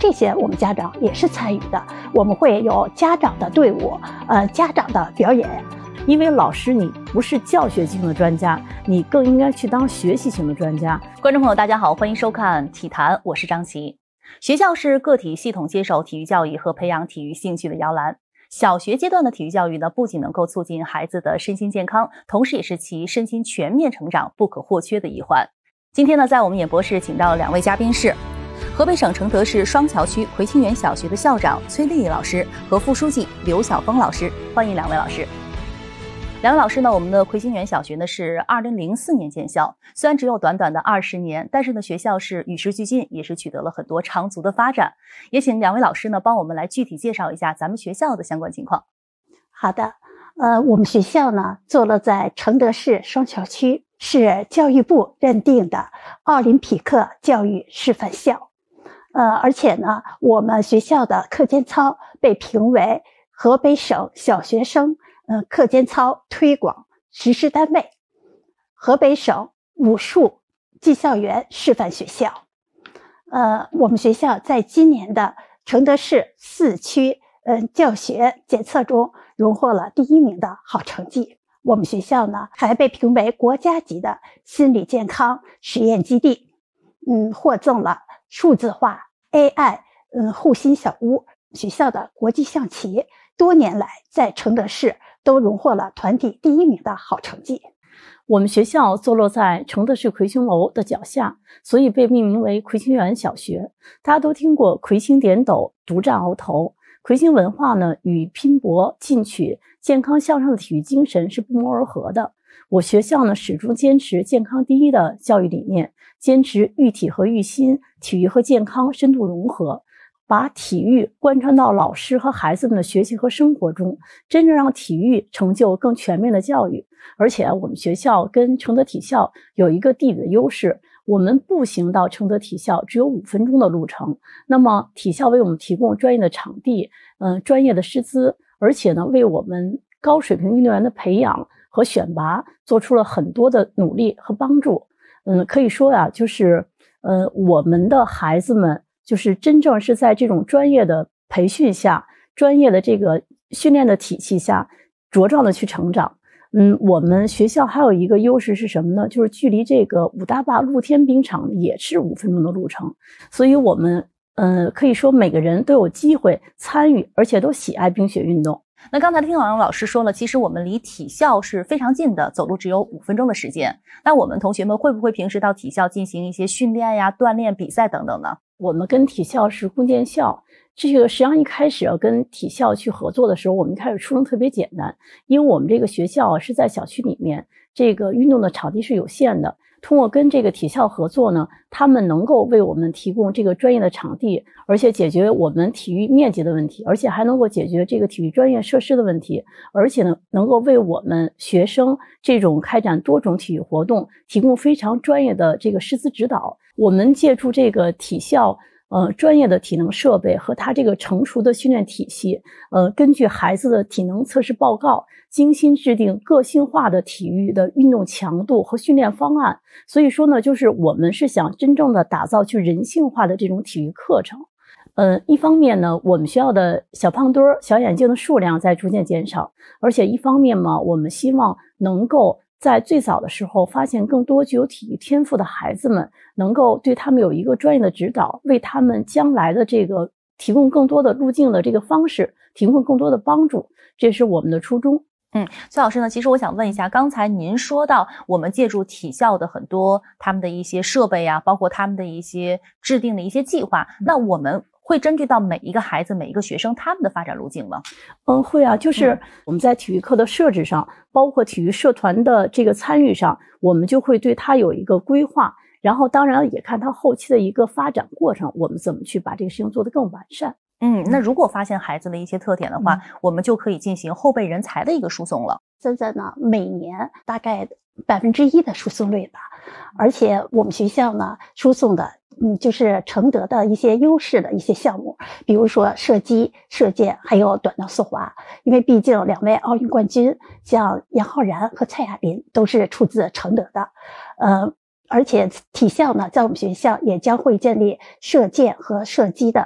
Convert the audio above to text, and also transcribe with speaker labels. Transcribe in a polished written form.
Speaker 1: 这些我们家长也是参与的，我们会有家长的队伍，家长的表演。
Speaker 2: 因为老师你不是教学型的专家，你更应该去当学习型的专家。
Speaker 3: 观众朋友大家好，欢迎收看体坛，我是张琪。学校是个体系统接受体育教育和培养体育兴趣的摇篮。小学阶段的体育教育呢，不仅能够促进孩子的身心健康，同时也是其身心全面成长不可或缺的一环。今天呢，在我们演播室请到了2位嘉宾是河北省承德市双桥区葵青园小学的校长崔丽丽老师和副书记刘晓峰老师，欢迎2位老师。2位老师呢，我们的葵青园小学呢是2004年建校，虽然只有短短的20年，但是呢学校是与时俱进，也是取得了很多长足的发展。也请2位老师呢帮我们来具体介绍一下咱们学校的相关情况。
Speaker 1: 好的，我们学校呢坐落在承德市双桥区，是教育部认定的奥林匹克教育示范校。而且呢，我们学校的课间操被评为河北省小学生课间操推广实施单位，河北省武术技校园示范学校。我们学校在今年的承德市4区教学检测中荣获了第1名的好成绩。我们学校呢还被评为国家级的心理健康实验基地，获赠了数字化 AI 护心小屋。学校的国际象棋多年来在承德市都荣获了团体第1名的好成绩。
Speaker 2: 我们学校坐落在承德市葵青楼的脚下，所以被命名为葵青园小学。大家都听过葵青点斗，独占鳌头。葵青文化呢，与拼搏、进取、健康向上的体育精神是不谋而合的。我学校呢，始终坚持健康第一的教育理念，坚持育体和育心，体育和健康深度融合，把体育贯穿到老师和孩子们的学习和生活中，真正让体育成就更全面的教育。而且我们学校跟承德体校有一个地理的优势，我们步行到承德体校只有5分钟的路程。那么体校为我们提供专业的场地，专业的师资，而且呢为我们高水平运动员的培养和选拔做出了很多的努力和帮助。可以说啊，就是我们的孩子们就是真正是在这种专业的培训下，专业的这个训练的体系下茁壮的去成长。我们学校还有一个优势是什么呢？就是距离这个武大坝露天冰场也是5分钟的路程，所以我们可以说每个人都有机会参与，而且都喜爱冰雪运动。
Speaker 3: 那刚才听王老师说了，其实我们离体校是非常近的，走路只有5分钟的时间。那我们同学们会不会平时到体校进行一些训练呀、锻炼、比赛等等呢？
Speaker 2: 我们跟体校是共建校，这个实际上一开始跟体校去合作的时候，我们一开始初衷特别简单，因为我们这个学校是在小区里面，这个运动的场地是有限的。通过跟这个体校合作呢，他们能够为我们提供这个专业的场地，而且解决我们体育面积的问题，而且还能够解决这个体育专业设施的问题，而且呢，能够为我们学生这种开展多种体育活动提供非常专业的这个师资指导。我们借助这个体校专业的体能设备和它这个成熟的训练体系，根据孩子的体能测试报告，精心制定个性化的体育的运动强度和训练方案。所以说呢，就是我们是想真正的打造去人性化的这种体育课程。一方面呢，我们学校的小胖墩儿、小眼睛的数量在逐渐减少，而且一方面嘛，我们希望能够在最早的时候发现更多具有体育天赋的孩子们，能够对他们有一个专业的指导，为他们将来的这个提供更多的路径的这个方式，提供更多的帮助，这是我们的初衷。
Speaker 3: 崔老师呢，其实我想问一下，刚才您说到我们借助体校的很多他们的一些设备啊，包括他们的一些制定的一些计划，那我们会根据到每一个孩子、每一个学生他们的发展路径吗？
Speaker 2: 会啊，就是我们在体育课的设置上，包括体育社团的这个参与上，我们就会对他有一个规划，然后当然也看他后期的一个发展过程，我们怎么去把这个事情做得更完善。
Speaker 3: 那如果发现孩子的一些特点的话，我们就可以进行后备人才的一个输送了。
Speaker 1: 现在呢，每年大概1%的输送率吧，而且我们学校呢输送的就是承德的一些优势的一些项目，比如说射击、射箭，还有短道速滑。因为毕竟2位奥运冠军，像杨浩然和蔡亚林都是出自承德的。而且体校呢，在我们学校也将会建立射箭和射击的